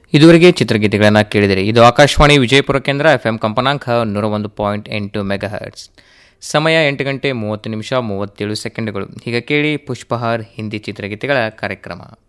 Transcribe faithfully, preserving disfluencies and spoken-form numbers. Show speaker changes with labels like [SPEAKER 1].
[SPEAKER 1] ಇದುವರೆಗೆ ಚಿತ್ರಗೀತೆಗಳನ್ನು ಕೇಳಿದಿರಿ. ಇದು ಆಕಾಶವಾಣಿ ವಿಜಯಪುರ ಕೇಂದ್ರ, ಎಫ್ಎಂ ಕಂಪನಾಂಕ ನೂರ ಒಂದು ಪಾಯಿಂಟ್ ಎಂಟು ಮೆಗಾ ಹರ್ಟ್ಸ್. ಸಮಯ ಎಂಟು ಗಂಟೆ ಮೂವತ್ತು ನಿಮಿಷ ಮೂವತ್ತೇಳು ಸೆಕೆಂಡುಗಳು. ಈಗ ಕೇಳಿ ಪುಷ್ಪಹಾರ್ ಹಿಂದಿ ಚಿತ್ರಗೀತೆಗಳ ಕಾರ್ಯಕ್ರಮ.